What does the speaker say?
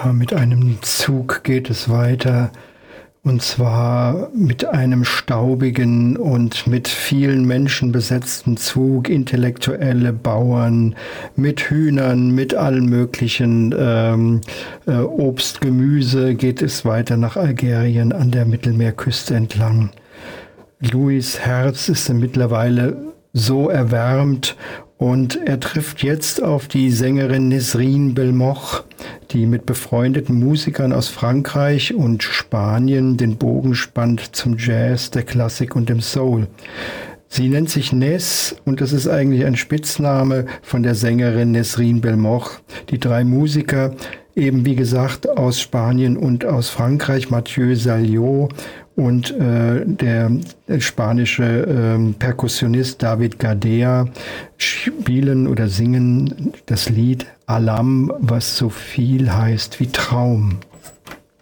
Ja, mit einem Zug geht es weiter, und zwar mit einem staubigen und mit vielen Menschen besetzten Zug, intellektuelle Bauern, mit Hühnern, mit allen möglichen Obst, Gemüse, geht es weiter nach Algerien an der Mittelmeerküste entlang. Louis' Herz ist mittlerweile so erwärmt und er trifft jetzt auf die Sängerin Nesrine Belmoch, die mit befreundeten Musikern aus Frankreich und Spanien den Bogen spannt zum Jazz, der Klassik und dem Soul. Sie nennt sich Ness und das ist eigentlich ein Spitzname von der Sängerin Nesrine Belmoch. Die drei Musiker, eben wie gesagt aus Spanien und aus Frankreich, Mathieu Salliot und der spanische Perkussionist David Gadea, spielen oder singen das Lied Alam, was so viel heißt wie Traum.